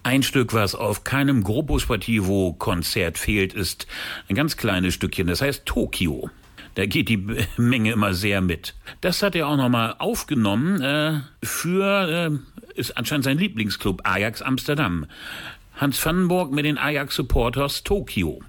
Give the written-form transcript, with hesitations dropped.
Ein Stück, was auf keinem Gruppo Sportivo-Konzert fehlt, ist ein ganz kleines Stückchen, das heißt Tokio. Da geht die Menge immer sehr mit. Das hat er auch nochmal aufgenommen ist anscheinend sein Lieblingsclub Ajax Amsterdam. Hans Vandenborg mit den Ajax Supporters Tokio.